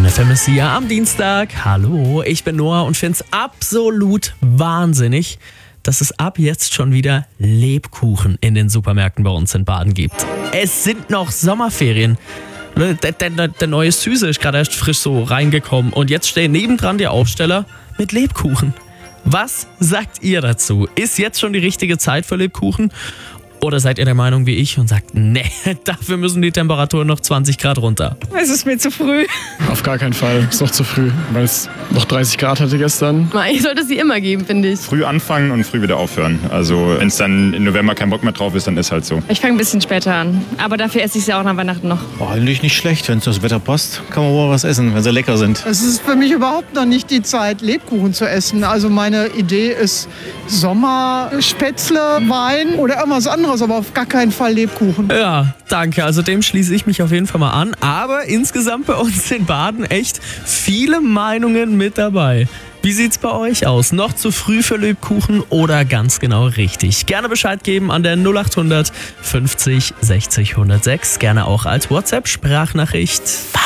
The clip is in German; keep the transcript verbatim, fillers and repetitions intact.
F M ist hier am Dienstag. Hallo, ich bin Noah und finde es absolut wahnsinnig, dass es ab jetzt schon wieder Lebkuchen in den Supermärkten bei uns in Baden gibt. Es sind noch Sommerferien. Der, der, der neue Süße ist gerade erst frisch so reingekommen und jetzt steht nebendran der Aufsteller mit Lebkuchen. Was sagt ihr dazu? Ist jetzt schon die richtige Zeit für Lebkuchen? Oder seid ihr der Meinung wie ich und sagt, nee, dafür müssen die Temperaturen noch zwanzig Grad runter? Es ist mir zu früh. Auf gar keinen Fall, ist noch zu früh, weil es noch dreißig Grad hatte gestern. Ich sollte es sie immer geben, finde ich. Früh anfangen und früh wieder aufhören. Also wenn es dann im November kein Bock mehr drauf ist, dann ist halt so. Ich fange ein bisschen später an, aber dafür esse ich sie auch nach Weihnachten noch. Oh, eigentlich nicht schlecht, wenn es das Wetter passt, kann man wohl was essen, wenn sie lecker sind. Es ist für mich überhaupt noch nicht die Zeit, Lebkuchen zu essen. Also meine Idee ist Sommerspätzle, Wein oder irgendwas anderes, aber auf gar keinen Fall Lebkuchen. Ja, danke. Also dem schließe ich mich auf jeden Fall mal an. Aber insgesamt bei uns in Baden echt viele Meinungen mit dabei. Wie sieht's bei euch aus? Noch zu früh für Lebkuchen oder ganz genau richtig? Gerne Bescheid geben an der null acht hundert fünfzig sechzig hundertsechs. Gerne auch als WhatsApp-Sprachnachricht.